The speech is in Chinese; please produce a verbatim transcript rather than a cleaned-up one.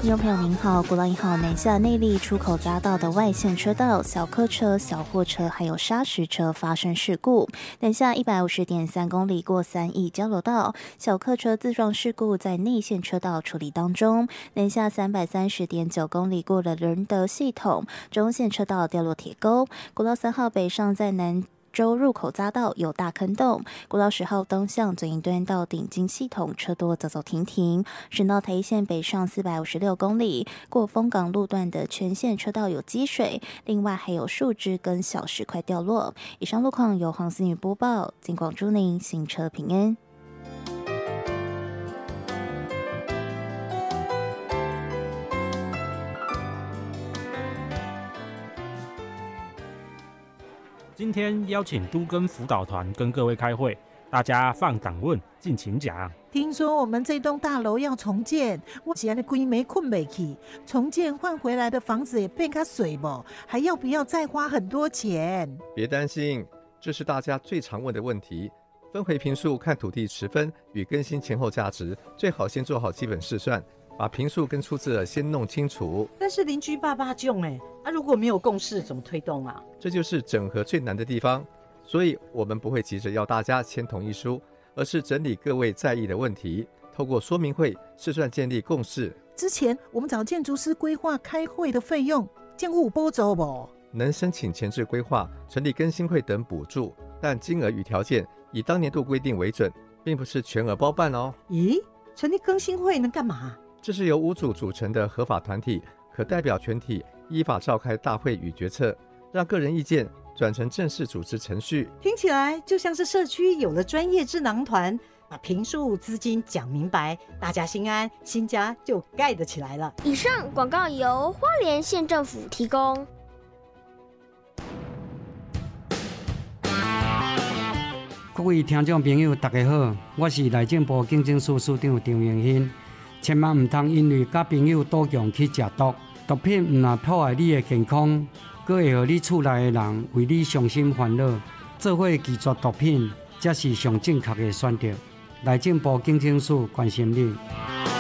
听众朋友您好，国道一号南下内壢出口匝道的外线车道，小客车、小货车还有砂石车发生事故。南下一百五十点三公里过三义交流道，小客车自撞事故在内线车道处理当中。南下三百三十点九公里过了仁德系统，中线车道掉落铁沟。国道三号北上在南州入口匝道有大坑洞，国道十号东向左营端到顶金系统车多走走停停。省道台一线北上四百五十六公里，过丰港路段的全线车道有积水，另外还有树枝跟小石块掉落。以上路况由黄思女播报，金广祝您行车平安。 今天邀请都更辅导团跟各位开会，大家放胆问，尽情讲。 听说我们这栋大楼要重建，我现在规没困不起，重建换回来的房子也变较水不，还要不要再花很多钱？ 别担心，这是大家最常问的问题。分回坪数看土地持分与更新前后价值，最好先做好基本试算，把坪数跟出资额先弄清楚。 但是邻居爸爸囧哎，啊如果没有共识怎么推动啊？ 这就是整合最难的地方，所以我们不会急着要大家签同意书，而是整理各位在意的问题，透过说明会试算建立共识。 之前我们找建筑师规划开会的费用，建物有补助不？ 能申请前置规划、成立更新会等补助，但金额与条件以当年度规定为准，并不是全额包办哦。 咦，成立更新会能干嘛？ 这是由屋主组成的合法团体，可代表全体依法召开大会与决策，让个人意见转成正式组织程序。 听起来就像是社区有了专业智囊团，把坪数资金讲明白，大家心安，新家就盖得起来了。 以上广告由花莲县政府提供。 各位听众朋友大家好，我是内政部警政署署长张永新。千万唔通因为甲朋友赌强去食毒，毒品唔但破坏你的健康，佫会互你厝内的人为你伤心烦恼。做伙拒绝毒品，才是上正确的选择。内政部警政署关心你。